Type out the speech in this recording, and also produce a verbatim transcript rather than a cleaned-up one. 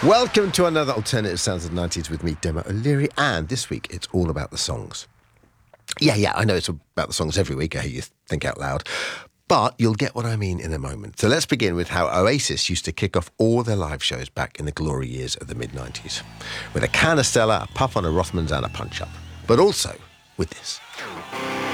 Welcome to another Alternative Sounds of the nineties with me, Demo O'Leary, and this week it's all about the songs. Yeah, yeah, I know it's about the songs every week, I hear you think out loud, but you'll get what I mean in a moment. So let's begin with how Oasis used to kick off all their live shows back in the glory years of the mid-nineties, with a can of Stella, a puff on a Rothmans and a punch-up, but also with this.